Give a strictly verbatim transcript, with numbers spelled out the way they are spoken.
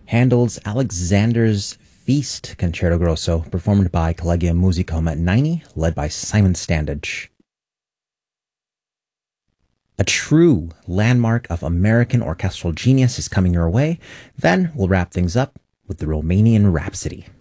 Handel's Alexander's Feast Concerto Grosso, performed by Collegium Musicum at ninety, led by Simon Standage. A true landmark of American orchestral genius is coming your way. Then we'll wrap things up with the Romanian Rhapsody.